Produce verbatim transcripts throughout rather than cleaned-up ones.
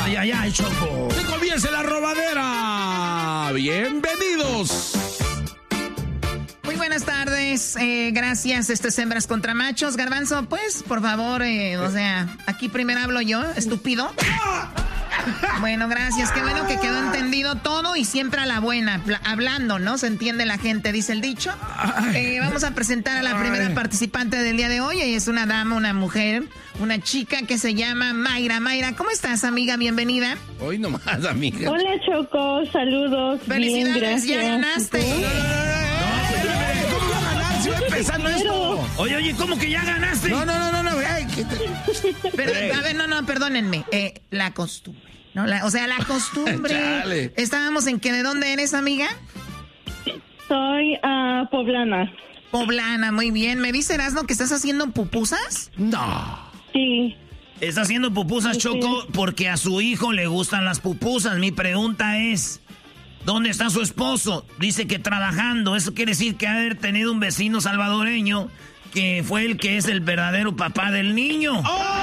Ay, ay, ay, Choco. ¡Que comience la robadera! ¡Bienvenidos! Muy buenas tardes, eh, gracias. Esto es Hembras contra Machos. Garbanzo, pues, por favor, eh, o sea, aquí primero hablo yo, estúpido. Bueno, gracias. Qué bueno que quedó entendido todo y siempre a la buena, hablando, ¿no? Se entiende la gente, dice el dicho. Eh, vamos a presentar a la primera participante del día de hoy. Ella es una dama, una mujer, una chica que se llama Mayra. Mayra, ¿cómo estás, amiga? Bienvenida. Hoy nomás, amiga. Hola, Choco. Saludos. Felicidades, bien, ya ganaste. ¿Cómo va a ganar si va empezando esto? Oye, oye, ¿cómo que ya ganaste? No, no, no, no, no. Ay, ¿qué te... Pero, a ver, no, no, perdónenme. Eh, la costumbre. No, la, o sea, la costumbre. Chale. Estábamos en que, ¿de dónde eres, amiga? Soy uh, poblana. Poblana, muy bien. ¿Me dice Erasmo que estás haciendo pupusas? No. Sí. Está haciendo pupusas, Sí, Choco, sí. porque a su hijo le gustan las pupusas. Mi pregunta es, ¿dónde está su esposo? Dice que trabajando. Eso quiere decir que ha de haber tenido un vecino salvadoreño que fue el que es el verdadero papá del niño.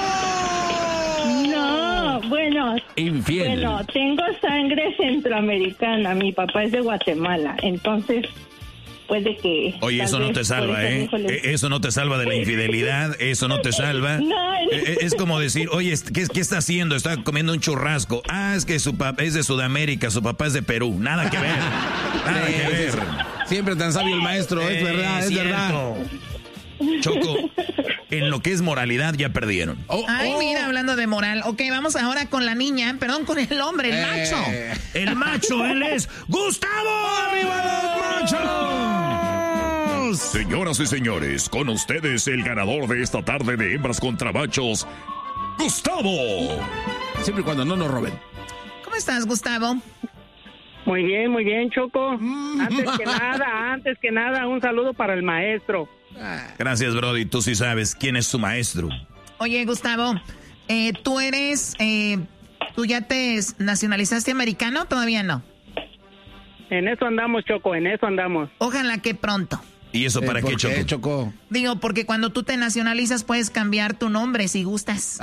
No, bueno. Infiel. Bueno, tengo sangre centroamericana. Mi papá es de Guatemala. Entonces, puede que. Oye, tal eso no vez te por salva, eso ¿eh? dijo le- E- Eso no te salva de la infidelidad, eso no te salva. No, E- Es como decir, oye, ¿qué, qué está haciendo? Está comiendo un churrasco. Ah, es que su papá es de Sudamérica, su papá es de Perú. Nada que ver. Nada que ver. Siempre tan sabio el maestro, es Eh, verdad, es cierto. verdad. Choco, en lo que es moralidad ya perdieron. Oh, Ay, oh. mira, hablando de moral. Ok, vamos ahora con la niña, perdón, con el hombre, el Eh. macho. El macho, él es Gustavo. ¡Arriba los machos! Señoras y señores, con ustedes el ganador de esta tarde de Hembras contra Machos, Gustavo. Siempre y cuando no nos roben. ¿Cómo estás, Gustavo? Muy bien, muy bien, Choco. Antes que nada, antes que nada, un saludo para el maestro. Gracias, Brody. Tú sí sabes quién es su maestro. Oye, Gustavo, eh, tú eres, eh, ¿tú ya te nacionalizaste americano? Todavía no. En eso andamos, Choco, en eso andamos. Ojalá que pronto. ¿Y eso para Eh, ¿por qué, Choco? Choco? Digo, porque cuando tú te nacionalizas puedes cambiar tu nombre si gustas.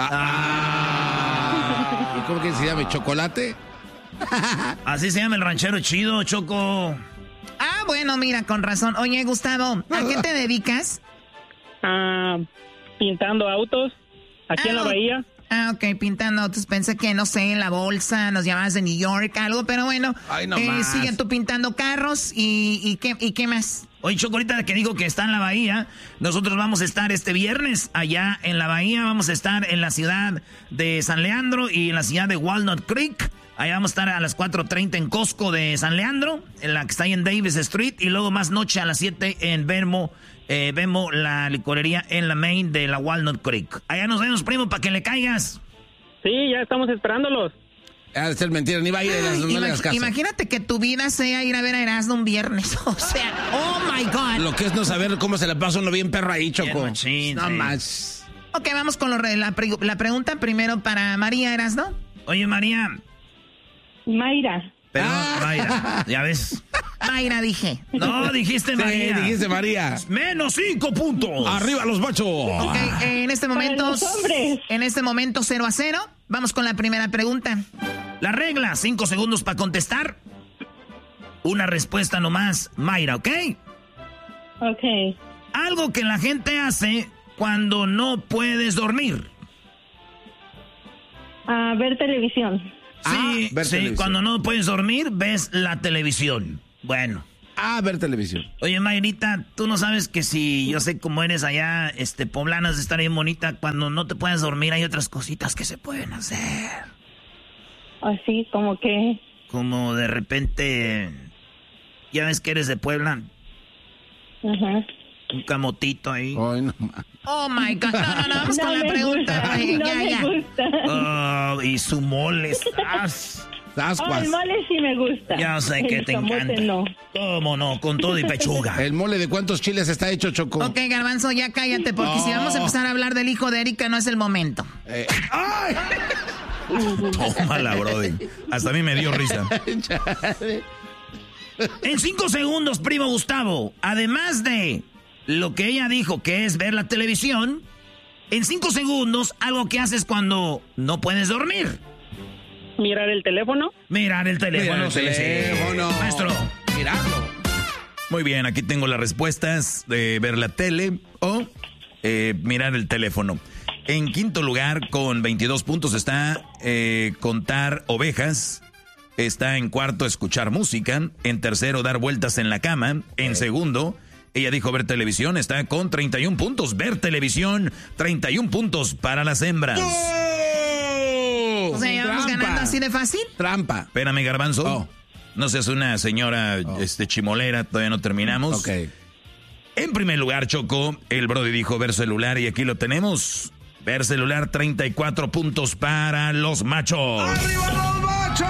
Ah. ¿Y cómo que se llama? ¿Chocolate? Así se llama el ranchero chido, Choco. Ah, bueno, mira, con razón. Oye, Gustavo, ¿a qué te dedicas? Ah, pintando autos aquí en la Ah, bahía. Ah, ok, pintando autos. Pensé que, no sé, en la bolsa, nos llamabas de New York, algo, pero bueno. Ay, no eh, más. Siguen tú pintando carros y, y, ¿qué, y qué más. Oye, Choco, ahorita que dijo que está en la bahía, nosotros vamos a estar este viernes allá en la bahía. Vamos a estar en la ciudad de San Leandro y en la ciudad de Walnut Creek. Allá vamos a estar a las cuatro treinta en Costco de San Leandro, en la que está ahí en Davis Street. Y luego más noche a las siete en Vermo, eh, Vemo, la licorería en la main de la Walnut Creek. Allá nos vemos, primo, para que le caigas. Sí, ya estamos esperándolos. Ha de ser mentira, ni va a ir a las, no le Imag- hagas caso. imagínate que tu vida sea ir a ver a Erasmo un viernes. O sea, oh my God. Lo que es no saber cómo se le pasa uno bien perro ahí, Choco. Bien machín, no sí. más. Ok, vamos con lo re- la, pre- la pregunta primero para María, Erasmo. Oye, María. Mayra. Pero, Ah. Mayra, ya ves. Mayra, dije. No, dijiste Sí, María. dijiste María. Menos cinco puntos. Arriba los machos. Ok, eh, en este momento. los hombres. En este momento, cero a cero. Vamos con la primera pregunta. La regla, cinco segundos para contestar. Una respuesta nomás, Mayra, ¿ok? Ok. Algo que la gente hace cuando no puedes dormir. A ver televisión. Sí, Ah, ver sí, televisión. cuando no puedes dormir, ves la televisión. Bueno. Ah, ver televisión. Oye, Mayrita, tú no sabes que si yo sé cómo eres allá, este, poblanas de estar bien bonita, cuando no te puedes dormir hay otras cositas que se pueden hacer. Así como que. Como de repente, ya ves que eres de Puebla, Ajá. un camotito ahí. Ay, no más. Oh my God. No, no, no, vamos No con la me pregunta. gusta, Ay, no ya, me ya. gusta. Ah, y su mole. ¡Sas! Oh, Ascuas. el mole sí me gusta. Ya sé que El te camote encanta. no. ¿Cómo no? Con todo y pechuga. ¿El mole de cuántos chiles está hecho, Choco? Ok, Garbanzo, ya cállate, porque si vamos a empezar a hablar del hijo de Erika, no es el momento. Eh, Tómala, brody. Hasta a mí me dio risa. En cinco segundos, primo Gustavo, además de lo que ella dijo que es ver la televisión, en cinco segundos, algo que haces cuando no puedes dormir. mirar el teléfono. Mirar el teléfono, Mirar el sí, teléfono. sí. Maestro. Mirarlo. Muy bien, aquí tengo las respuestas de ver la tele o eh, mirar el teléfono. En quinto lugar, con veintidós puntos, está eh, contar ovejas. Está en cuarto, escuchar música. En tercero, dar vueltas en la cama. En segundo, ella dijo ver televisión. Está con treinta y un puntos. Ver televisión, treinta y un puntos para las hembras. O sea, ya vamos Trampa. ganando así de fácil. Trampa. Espérame, Garbanzo. Oh. No seas una señora Oh. este, chimolera, todavía no terminamos. Ok. En primer lugar, Choco, el Brody dijo ver celular y aquí lo tenemos. Ver celular, treinta y cuatro puntos para los machos. ¡Arriba los machos!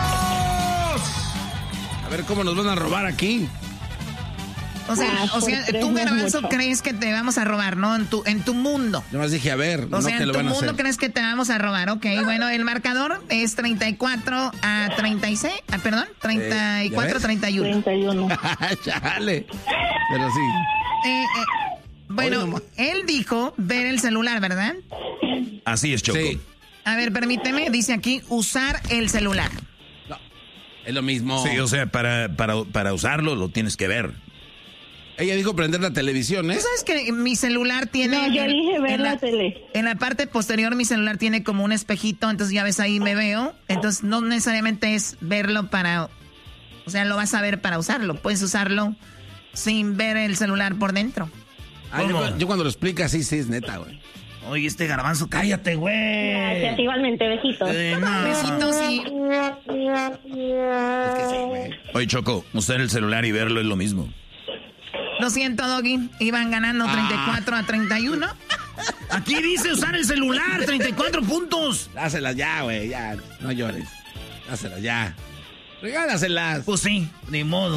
A ver cómo nos van a robar aquí. O sea, Ah, o sea, por tres tú, no es Garbanzo, mucho. crees que te vamos a robar, ¿no? En tu, en tu mundo. Yo más dije, a ver, O no sea, te en lo tu van a mundo hacer. crees que te vamos a robar. Ok, bueno, el marcador es treinta y cuatro a treinta y seis. Ah, perdón, treinta y cuatro a treinta y uno. treinta y uno. Chale. Pero sí. Eh, eh, Oye, bueno, nomás. él dijo ver el celular, ¿verdad? Así es, Choco. Sí. A ver, permíteme, dice aquí usar el celular. No, es lo mismo. Sí, o sea, para, para, para usarlo lo tienes que ver. Ella dijo prender la televisión, ¿eh? ¿Tú sabes que mi celular tiene... No, yo en- dije ver en la tele. En la parte posterior mi celular tiene como un espejito, entonces ya ves ahí me veo. Entonces no necesariamente es verlo para... O sea, lo vas a ver para usarlo. Puedes usarlo sin ver el celular por dentro. Ah, yo, ¿Cómo? yo cuando lo explica, sí, sí, es neta, güey. Oye, este Garbanzo, cállate, güey. Gracias, igualmente, besitos. Eh, no. Besitos y... Es que sí, güey. Oye, Choco, usar el celular y verlo es lo mismo. Lo siento, Doggy. Iban ganando treinta y cuatro a treinta y uno. Aquí dice usar el celular, treinta y cuatro puntos. Dáselas ya, güey, ya. No llores. Dáselas ya. Regálaselas. Pues sí, ni modo.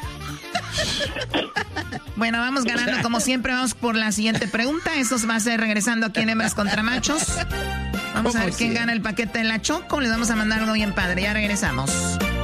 Bueno, vamos ganando como siempre. Vamos por la siguiente pregunta. Esto va a ser regresando aquí en Hembras contra Machos. Vamos a ver quién gana el paquete de la Choco. Les vamos a mandar algo bien padre. Ya regresamos.